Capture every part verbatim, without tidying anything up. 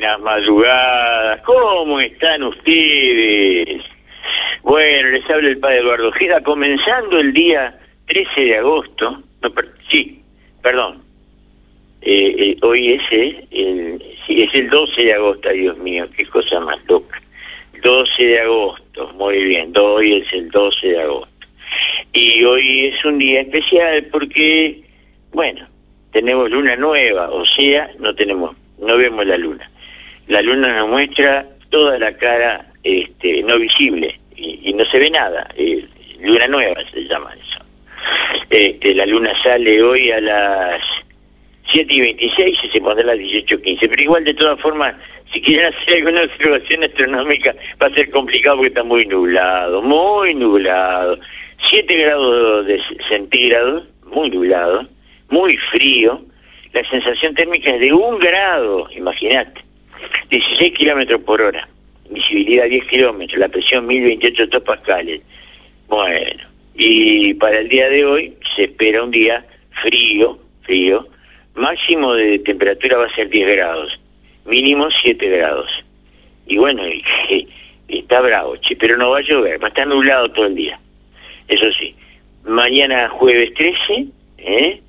Buenas madrugadas, ¿cómo están ustedes? Bueno, les habla el padre Eduardo Ojeda, comenzando el día trece de agosto, no, per, sí, perdón, eh, eh, hoy es el, el, sí, es el doce de agosto, Dios mío, qué cosa más loca, doce de agosto, muy bien, hoy es el doce de agosto, y hoy es un día especial porque, bueno, tenemos luna nueva, o sea, no tenemos, no vemos la luna. La luna nos muestra toda la cara este, no visible y, y no se ve nada. Eh, luna nueva se llama eso. Este, la luna sale hoy a las siete y veintiséis y se pondrá a las dieciocho quince. Pero igual, de todas formas, si quieren hacer alguna observación astronómica, va a ser complicado porque está muy nublado, muy nublado. siete grados de centígrados, muy nublado. Muy frío, la sensación térmica es de un grado, imagínate, dieciséis kilómetros por hora, visibilidad diez kilómetros, la presión mil veintiocho hectopascales. Bueno, y para el día de hoy se espera un día frío, frío, máximo de temperatura va a ser diez grados, mínimo siete grados. Y bueno, está bravo, che, pero no va a llover, va a estar nublado todo el día. Eso sí, mañana jueves trece, ¿eh?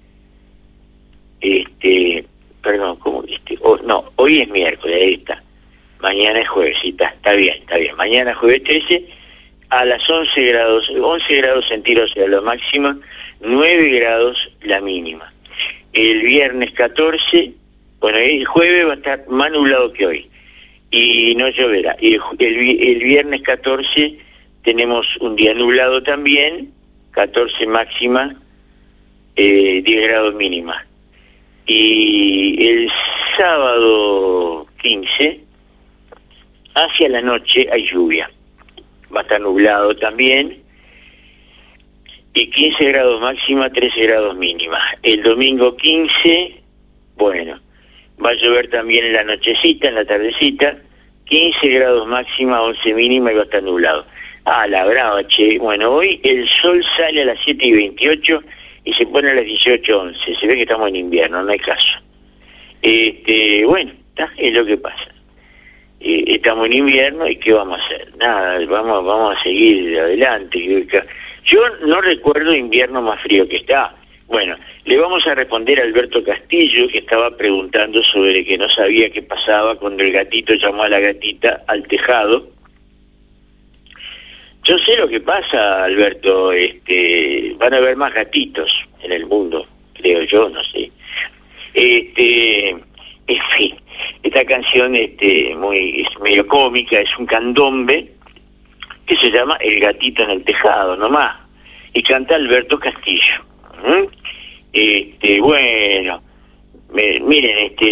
Este, perdón, ¿cómo? Este, oh, no, hoy es miércoles, ahí está. Mañana es jueves, sí, está, está bien, está bien. Mañana jueves trece, a las once grados, once grados centígrados era la máxima, nueve grados la mínima. El viernes catorce, bueno, el jueves va a estar más nublado que hoy, y no lloverá. Y el, el, el viernes catorce tenemos un día nublado también, catorce máxima, eh, diez grados mínima. Y el sábado quince, hacia la noche hay lluvia, va a estar nublado también, y quince grados máxima, trece grados mínima. El domingo quince, bueno, va a llover también en la nochecita, en la tardecita, quince grados máxima, once mínima, y va a estar nublado. Ah, la brava, che. Bueno, hoy el sol sale a las siete y veintiocho y se pone a las dieciocho once. Se ve que estamos en invierno, no hay caso. Este, bueno, es lo que pasa. Eh, estamos en invierno y ¿qué vamos a hacer? Nada, vamos, vamos a seguir adelante. Yo no recuerdo invierno más frío que está. Bueno, le vamos a responder a Alberto Castillo, que estaba preguntando sobre que no sabía qué pasaba cuando el gatito llamó a la gatita al tejado. Yo sé lo que pasa, Alberto, este, van a haber más gatitos en el mundo, creo yo, no sé. Este, en fin, esta canción este, muy, es medio cómica, es un candombe que se llama El gatito en el tejado, nomás, y canta Alberto Castillo. ¿Mm? Este, bueno, me, miren, este,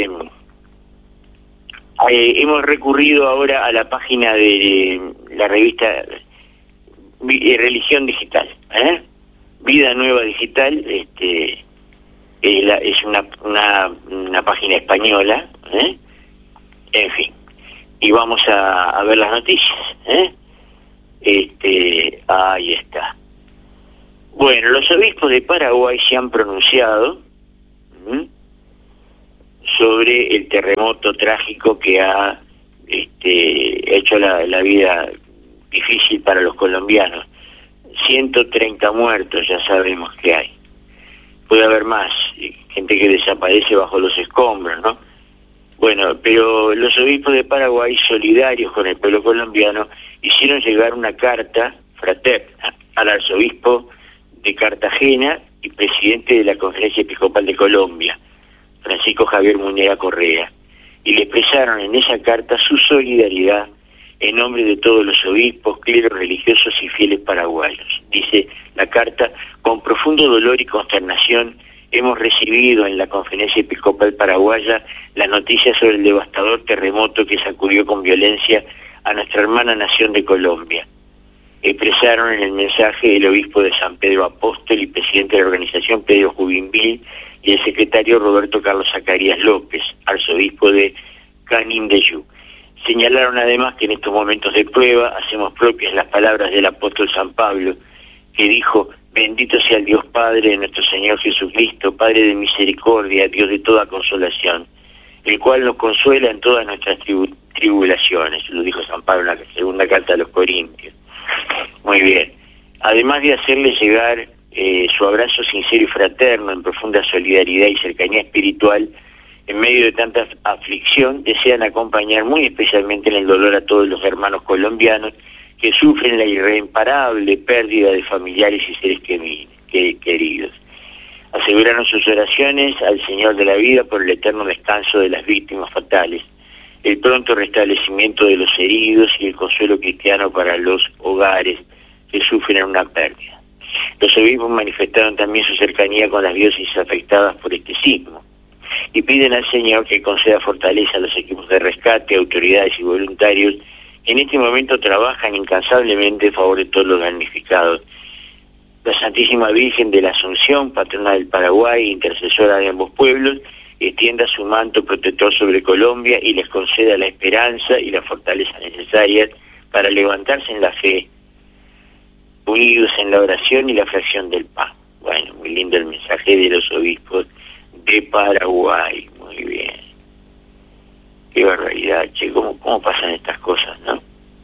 eh, hemos recurrido ahora a la página de la revista Religión Digital, ¿eh? Vida Nueva Digital, este, es, la, es una, una una página española, ¿eh? En fin, y vamos a, a ver las noticias, ¿eh? Este, ahí está. Bueno, los obispos de Paraguay se han pronunciado ¿m? sobre el terremoto trágico que ha este, hecho la, la vida difícil para los colombianos. ciento treinta muertos, ya sabemos que hay. Puede haber más, gente que desaparece bajo los escombros, ¿no? Bueno, pero los obispos de Paraguay, solidarios con el pueblo colombiano, hicieron llegar una carta fraterna al arzobispo de Cartagena y presidente de la Conferencia Episcopal de Colombia, Francisco Javier Munera Correa, y le expresaron en esa carta su solidaridad en nombre de todos los obispos, cleros religiosos y fieles paraguayos. Dice la carta: con profundo dolor y consternación hemos recibido en la Conferencia Episcopal Paraguaya la noticia sobre el devastador terremoto que sacudió con violencia a nuestra hermana nación de Colombia. Expresaron en el mensaje el obispo de San Pedro Apóstol y presidente de la organización Pedro Jubinville y el secretario Roberto Carlos Zacarías López, arzobispo de Canindeyú. Señalaron además que en estos momentos de prueba hacemos propias las palabras del apóstol San Pablo, que dijo: bendito sea el Dios Padre de nuestro Señor Jesucristo, Padre de misericordia, Dios de toda consolación. el cual nos consuela en todas nuestras tribu tribulaciones, lo dijo San Pablo en la segunda carta a los Corintios. Muy bien. Además de hacerle llegar eh, su abrazo sincero y fraterno en profunda solidaridad y cercanía espiritual, en medio de tanta aflicción, desean acompañar muy especialmente en el dolor a todos los hermanos colombianos que sufren la irreparable pérdida de familiares y seres que, que, queridos. Aseguraron sus oraciones al Señor de la vida por el eterno descanso de las víctimas fatales, el pronto restablecimiento de los heridos y el consuelo cristiano para los hogares que sufren una pérdida. Los obispos manifestaron también su cercanía con las diócesis afectadas por este sismo y piden al Señor que conceda fortaleza a los equipos de rescate, autoridades y voluntarios que en este momento trabajan incansablemente en favor de todos los damnificados. La Santísima Virgen de la Asunción, patrona del Paraguay, intercesora de ambos pueblos, extienda su manto protector sobre Colombia y les conceda la esperanza y la fortaleza necesarias para levantarse en la fe, unidos en la oración y la fracción del pan. Bueno, muy lindo el mensaje de los obispos de Paraguay. Muy bien. Qué barbaridad, che, ¿cómo, cómo pasan estas cosas, no?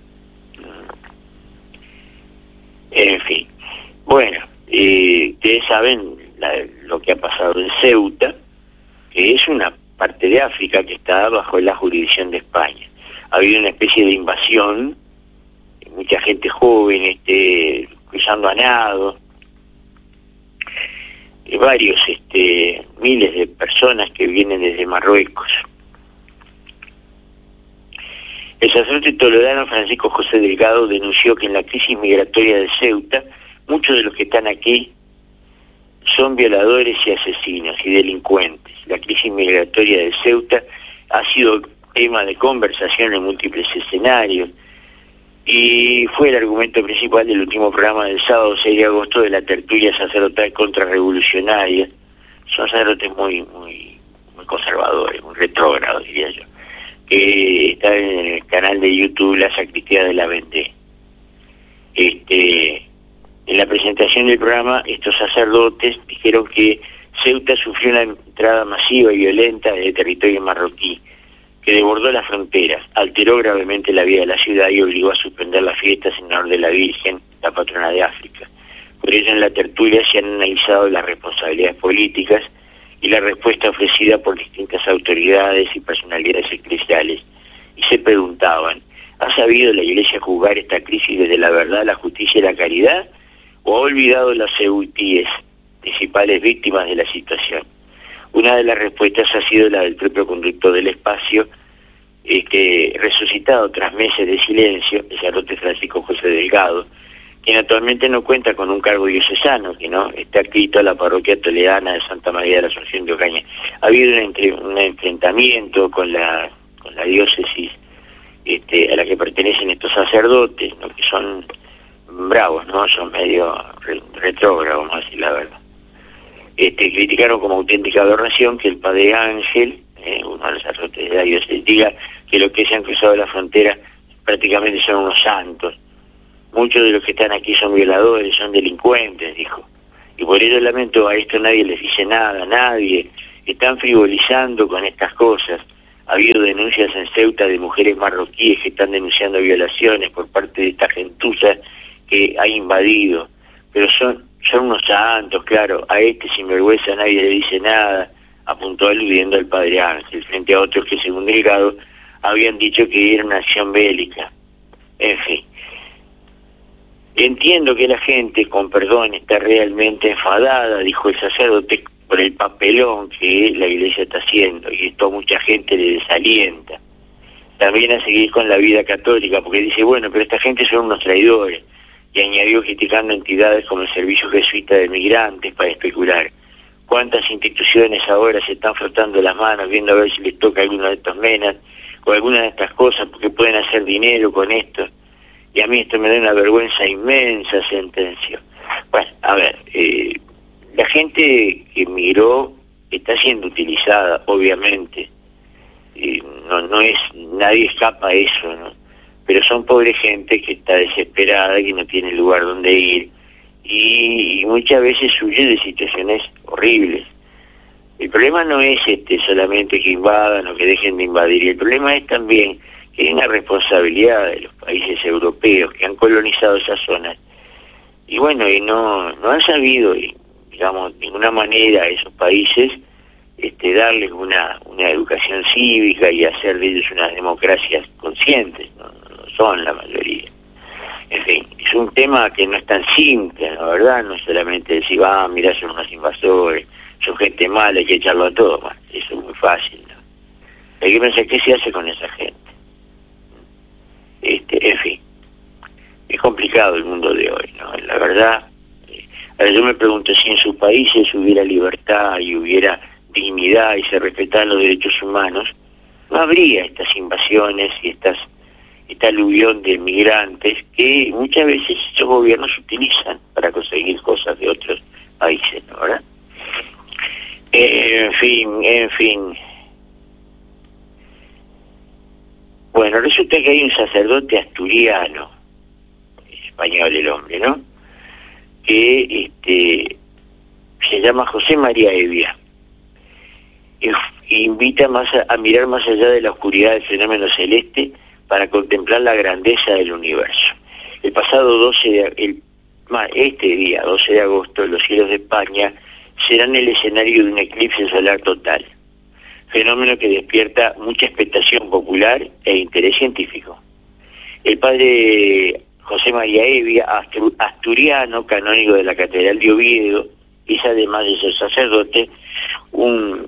En fin. Bueno, eh, ustedes saben la, lo que ha pasado en Ceuta, que es una parte de África que está bajo la jurisdicción de España. Ha habido una especie de invasión, mucha gente joven este, cruzando a nado, y varios, este, miles de personas que vienen desde Marruecos. El sacerdote toledano Francisco José Delgado denunció que en la crisis migratoria de Ceuta, muchos de los que están aquí son violadores y asesinos y delincuentes. La crisis migratoria de Ceuta ha sido tema de conversación en múltiples escenarios y fue el argumento principal del último programa del sábado seis de agosto de la tertulia sacerdotal contrarrevolucionaria. Son sacerdotes muy muy muy conservadores, muy retrógrados, diría yo, que están en el canal de YouTube La Sacristía de la Vendée. Este... En la presentación del programa, estos sacerdotes dijeron que Ceuta sufrió una entrada masiva y violenta de territorio marroquí, que desbordó las fronteras, alteró gravemente la vida de la ciudad y obligó a suspender las fiestas en honor de la Virgen, la patrona de África. Por ello, en la tertulia se han analizado las responsabilidades políticas y la respuesta ofrecida por distintas autoridades y personalidades eclesiales, y se preguntaban, ¿ha sabido la Iglesia jugar esta crisis desde la verdad, la justicia y la caridad? ¿O ha olvidado las ceutíes, principales víctimas de la situación? Una de las respuestas ha sido la del propio conductor del espacio, este, resucitado tras meses de silencio, el sacerdote Francisco José Delgado, quien actualmente no cuenta con un cargo diocesano, que no está adscrito a la parroquia toledana de Santa María de la Asunción de Ocaña. Ha habido un, entre, un enfrentamiento con la, con la diócesis este, a la que pertenecen estos sacerdotes, ¿no? Que son bravos, ¿no? Son medio re, retrógrados, vamos a decir la verdad. Este, criticaron como auténtica aberración que el padre Ángel, eh, uno de los sacerdotes de la diócesis, diga que los que se han cruzado la frontera prácticamente son unos santos. Muchos de los que están aquí son violadores, son delincuentes, dijo. Y por ello lamento, a esto nadie les dice nada, nadie. Están frivolizando con estas cosas. Ha habido denuncias en Ceuta de mujeres marroquíes que están denunciando violaciones por parte de esta gentuza que ha invadido, pero son son unos santos, claro, a este sinvergüenza nadie le dice nada, apuntó aludiendo al padre Ángel, frente a otros que según Delgado habían dicho que era una acción bélica. En fin, entiendo que la gente, con perdón, está realmente enfadada, dijo el sacerdote, por el papelón que la Iglesia está haciendo, y esto a mucha gente le desalienta. También a seguir con la vida católica, porque dice, bueno, pero esta gente son unos traidores. Y añadió criticando entidades como el Servicio Jesuita de Migrantes para especular. ¿Cuántas instituciones ahora se están frotando las manos viendo a ver si les toca alguno de estos menas o alguna de estas cosas porque pueden hacer dinero con esto? Y a mí esto me da una vergüenza inmensa, sentenció. Bueno, a ver, eh, la gente que emigró está siendo utilizada, obviamente. Eh, no, no es, nadie escapa a eso, ¿no? Pero son pobre gente que está desesperada, que no tiene lugar donde ir, y, y muchas veces huye de situaciones horribles. El problema no es este solamente que invadan o que dejen de invadir, el problema es también que hay una responsabilidad de los países europeos que han colonizado esas zonas y bueno, y no no han sabido, digamos, de ninguna manera a esos países este darles una una educación cívica y hacer de ellos unas democracias conscientes, no, no son la mayoría. En fin, es un tema que no es tan simple, la verdad, no es solamente decir, ah, mirá, son unos invasores, son gente mala, hay que echarlo a todo, bueno, eso es muy fácil, ¿no? Hay que pensar qué se hace con esa gente. Este, en fin, es complicado el mundo de hoy, ¿no? La verdad, eh, a ver, yo me pregunto si en sus países hubiera libertad y hubiera dignidad y se respetaran los derechos humanos, no habría estas invasiones y estas esta aluvión de migrantes que muchas veces esos gobiernos utilizan para conseguir cosas de otros países, ¿no? ¿Verdad? Eh, en fin, en fin. Bueno, resulta que hay un sacerdote asturiano, español el hombre, ¿no? Que este se llama José María Hevia. E invita más a, a mirar más allá de la oscuridad del fenómeno celeste para contemplar la grandeza del universo. El pasado doce de el, este día, doce de agosto, los cielos de España serán el escenario de un eclipse solar total, fenómeno que despierta mucha expectación popular e interés científico. El padre José María Hevia, asturiano, canónigo de la Catedral de Oviedo, es además de ser sacerdote, un,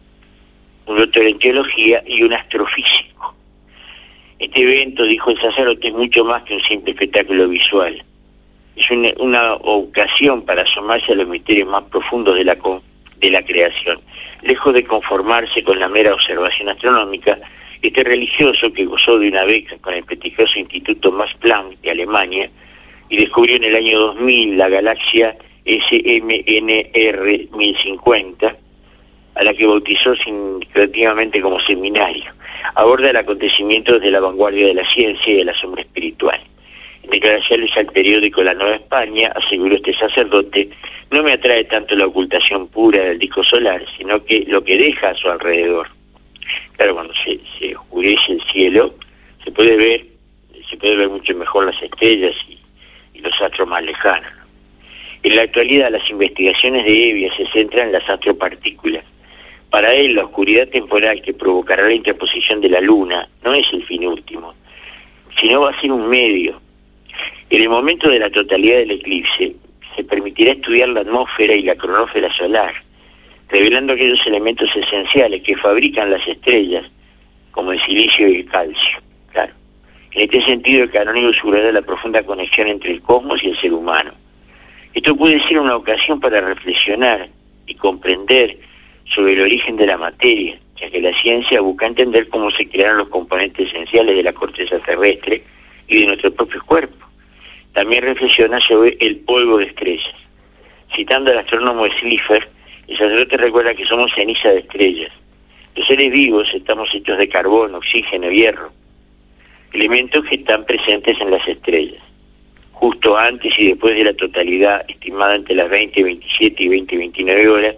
un doctor en teología y un astrofísico. Este evento, dijo el sacerdote, es mucho más que un simple espectáculo visual. Es una, una ocasión para asomarse a los misterios más profundos de la, de la creación. Lejos de conformarse con la mera observación astronómica, este religioso, que gozó de una beca con el prestigioso Instituto Max Planck de Alemania y descubrió en el año dos mil la galaxia S M N R mil cincuenta, a la que bautizó significativamente como seminario, aborda el acontecimiento desde la vanguardia de la ciencia y del asombro espiritual. En declaraciones al periódico La Nueva España, aseguró este sacerdote, no me atrae tanto la ocultación pura del disco solar, sino que lo que deja a su alrededor. Claro, cuando se, se oscurece el cielo, se puede ver, se puede ver mucho mejor las estrellas y, y los astros más lejanos. En la actualidad, las investigaciones de Hevia se centran en las astropartículas. Para él, la oscuridad temporal que provocará la interposición de la Luna no es el fin último, sino va a ser un medio. En el momento de la totalidad del eclipse, se permitirá estudiar la atmósfera y la cronósfera solar, revelando aquellos elementos esenciales que fabrican las estrellas, como el silicio y el calcio. Claro. En este sentido, el canónigo subraya la profunda conexión entre el cosmos y el ser humano. Esto puede ser una ocasión para reflexionar y comprender sobre el origen de la materia, ya que la ciencia busca entender cómo se crearon los componentes esenciales de la corteza terrestre y de nuestro propio cuerpo. También reflexiona sobre el polvo de estrellas. Citando al astrónomo Slipher, el sacerdote recuerda que somos ceniza de estrellas. Los seres vivos estamos hechos de carbono, oxígeno, hierro, elementos que están presentes en las estrellas. Justo antes y después de la totalidad, estimada entre las veinte veintisiete y veinte veintinueve horas,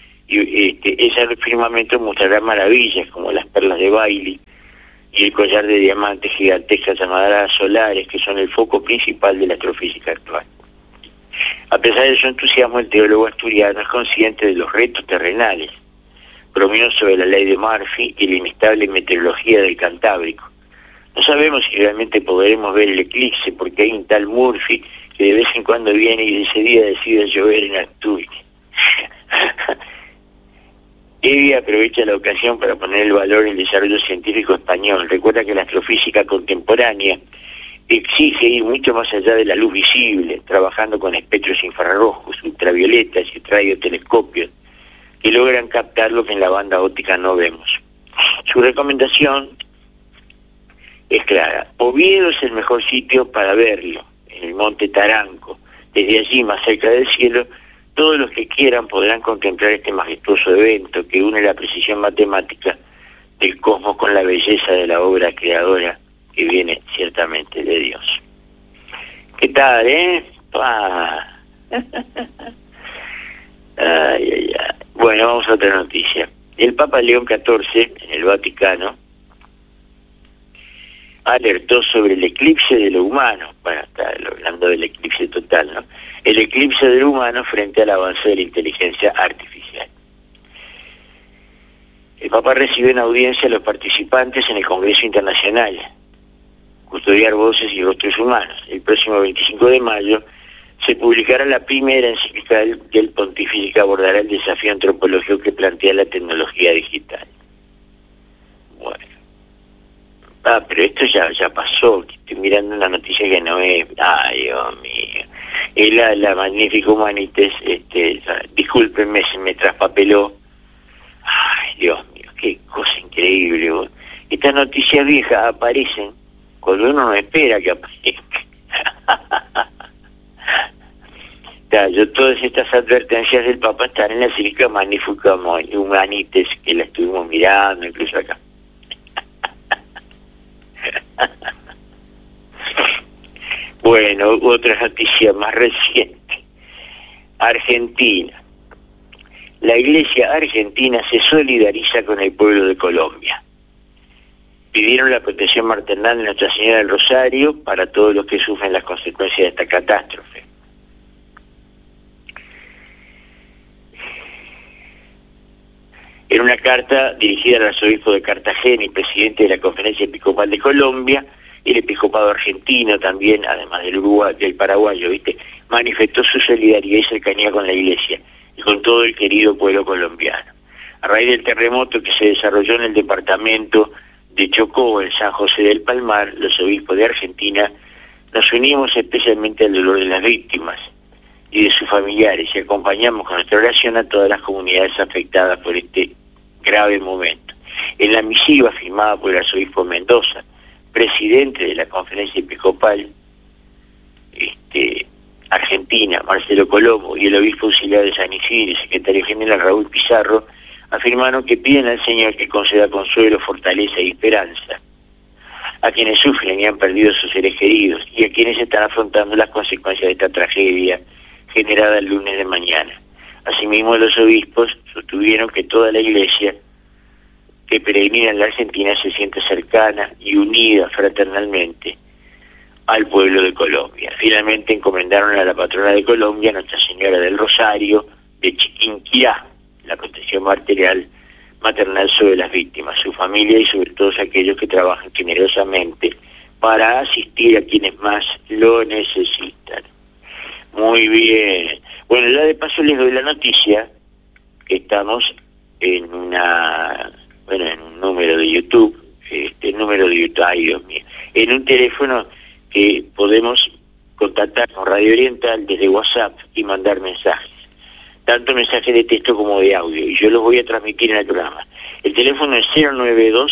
y este, ese firmamento mostrará maravillas como las perlas de Bailey y el collar de diamantes gigantescas llamadas solares, que son el foco principal de la astrofísica actual. A pesar de su entusiasmo, el teólogo asturiano es consciente de los retos terrenales, bromeó sobre la ley de Murphy y la inestable meteorología del Cantábrico. No sabemos si realmente podremos ver el eclipse, porque hay un tal Murphy que de vez en cuando viene y ese día decide llover en Asturias. Hevia aprovecha la ocasión para poner el valor en el desarrollo científico español. Recuerda que la astrofísica contemporánea exige ir mucho más allá de la luz visible, trabajando con espectros infrarrojos, ultravioletas y radiotelescopios que logran captar lo que en la banda óptica no vemos. Su recomendación es clara. Oviedo es el mejor sitio para verlo, en el monte Taranco. Desde allí, más cerca del cielo, todos los que quieran podrán contemplar este majestuoso evento que une la precisión matemática del cosmos con la belleza de la obra creadora que viene ciertamente de Dios. ¿Qué tal, eh? ¡Pah! Ay, ay, ay. Bueno. Bueno, vamos a otra noticia. El Papa León catorce, en el Vaticano, alertó sobre el eclipse de lo humano. Bueno, está hablando del eclipse total, ¿no? El eclipse de lo humano frente al avance de la inteligencia artificial. El Papa recibió en audiencia a los participantes en el Congreso Internacional, Custodiar Voces y Rostros Humanos. El próximo veinticinco de mayo se publicará la primera encíclica del, del pontífice que abordará el desafío antropológico que plantea la tecnología digital. Bueno. Ah, pero esto ya ya pasó. Estoy mirando una noticia que no es... Ay, Dios mío. Es la, la Magnífica Humanitas, este, discúlpenme, se me traspapeló. Ay, Dios mío, qué cosa increíble. Bro. Estas noticias viejas aparecen cuando uno no espera que aparezca. Ya, yo todas estas advertencias del Papa están en la encíclica Magnífica Humanitas, que la estuvimos mirando incluso acá. Bueno, otra noticia más reciente. Argentina. La Iglesia argentina se solidariza con el pueblo de Colombia. Pidieron la protección maternal de Nuestra Señora del Rosario para todos los que sufren las consecuencias de esta catástrofe. En una carta dirigida al arzobispo de Cartagena y presidente de la Conferencia Episcopal de Colombia, el episcopado argentino también, además del Uruguay, del paraguayo, ¿viste?, manifestó su solidaridad y cercanía con la Iglesia y con todo el querido pueblo colombiano. A raíz del terremoto que se desarrolló en el departamento de Chocó, en San José del Palmar, los obispos de Argentina nos unimos especialmente al dolor de las víctimas y de sus familiares y acompañamos con nuestra oración a todas las comunidades afectadas por este grave momento. En la misiva firmada por el arzobispo Mendoza, presidente de la Conferencia Episcopal este, Argentina, Marcelo Colombo, y el obispo auxiliar de San Isidro y secretario general Raúl Pizarro, afirmaron que piden al Señor que conceda consuelo, fortaleza y esperanza a quienes sufren y han perdido sus seres queridos y a quienes están afrontando las consecuencias de esta tragedia generada el lunes de mañana. Asimismo, los obispos sostuvieron que toda la Iglesia que peregrina en la Argentina se siente cercana y unida fraternalmente al pueblo de Colombia. Finalmente encomendaron a la patrona de Colombia, Nuestra Señora del Rosario de Chiquinquirá, la protección material maternal sobre las víctimas, su familia y sobre todos aquellos que trabajan generosamente para asistir a quienes más lo necesitan. Muy bien. Bueno, ya de paso les doy la noticia que estamos en una, bueno, en un número de YouTube, este número de YouTube, ay Dios mío, en un teléfono que podemos contactar con Radio Oriental desde WhatsApp y mandar mensajes, tanto mensajes de texto como de audio, y yo los voy a transmitir en el programa. El teléfono es cero nueve dos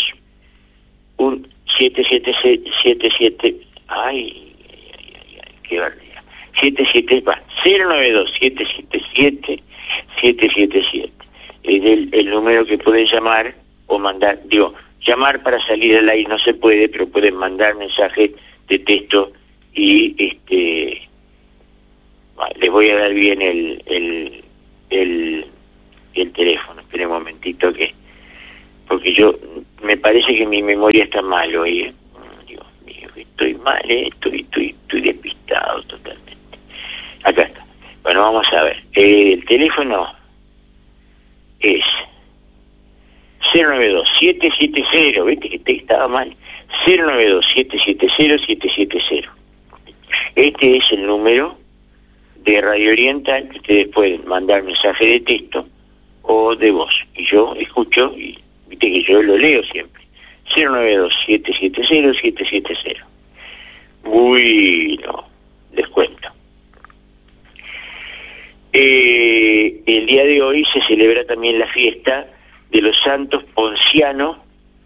siete siete siete siete, ay, ay, ay, ay, qué barbaridad. siete siete, va, cero nueve dos siete siete siete siete siete siete. Es el, el número que pueden llamar o mandar, digo, llamar para salir al aire no se puede, pero pueden mandar mensajes de texto y este vale, les voy a dar bien el el el, el teléfono. Esperen un momentito que porque yo me parece que mi memoria está mal hoy, ¿eh? Dios mío, estoy mal, ¿eh? estoy, estoy, estoy despistado totalmente. Acá está. Bueno, vamos a ver. Eh, el teléfono es cero nueve dos siete siete cero, ¿viste que te estaba mal? cero nueve dos siete siete cero siete siete cero. Este es el número de Radio Oriental, que ustedes pueden mandar mensaje de texto o de voz. Y yo escucho, y viste que yo lo leo siempre. cero nueve dos siete siete cero siete siete cero. Bueno, les cuento. Eh, el día de hoy se celebra también la fiesta de los santos Ponciano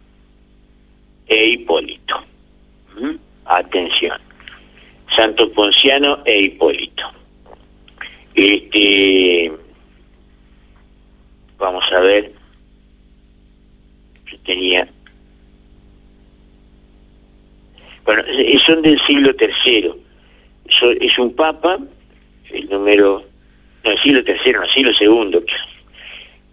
e Hipólito. ¿Mm? Atención, Santo Ponciano e Hipólito. Este, vamos a ver, yo tenía, bueno, son del siglo tercero. Es un papa, el número, no, el siglo tercero, no, el siglo segundo.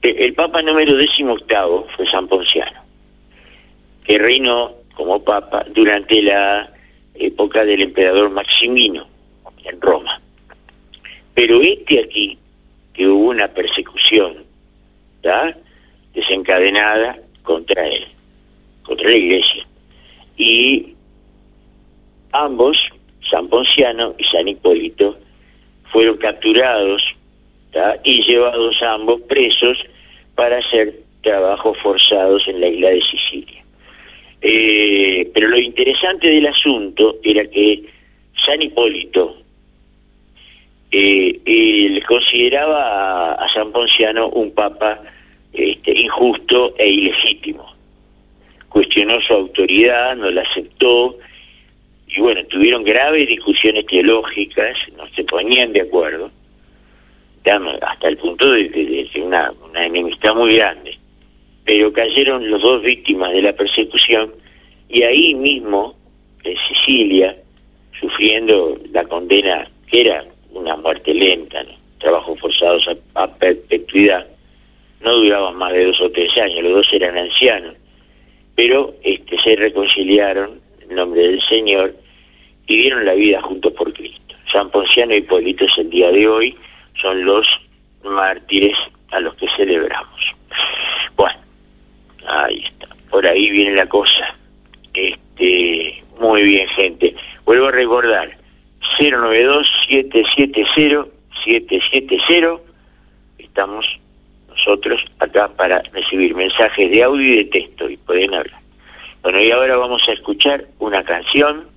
El Papa número décimo octavo fue San Ponciano, que reinó como Papa durante la época del emperador Maximino en Roma. Pero este aquí, que hubo una persecución, ¿tá?, desencadenada contra él, contra la Iglesia, y ambos, San Ponciano y San Hipólito, fueron capturados, ¿tá?, y llevados ambos presos para hacer trabajos forzados en la isla de Sicilia. Eh, pero lo interesante del asunto era que San Hipólito eh, eh, consideraba a, a San Ponciano un papa este, injusto e ilegítimo. Cuestionó su autoridad, no la aceptó, y bueno, tuvieron graves discusiones teológicas, no se ponían de acuerdo, hasta el punto de, de, de una, una enemistad muy grande. Pero cayeron los dos víctimas de la persecución, y ahí mismo, en Sicilia, sufriendo la condena, que era una muerte lenta, ¿no?, trabajos forzados a, a perpetuidad, no duraban más de dos o tres años, los dos eran ancianos, pero este, se reconciliaron en nombre del Señor y dieron la vida juntos por Cristo. San Ponciano y Hipólito es el día de hoy, son los mártires a los que celebramos. Bueno, ahí está, por ahí viene la cosa. Este, muy bien, gente. Vuelvo a recordar, cero nueve dos, siete siete cero, siete siete cero. Estamos nosotros acá para recibir mensajes de audio y de texto, y pueden hablar. Bueno, y ahora vamos a escuchar una canción.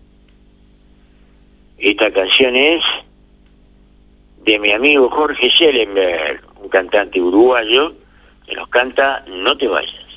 Esta canción es de mi amigo Jorge Schellenberg, un cantante uruguayo que nos canta No te vayas.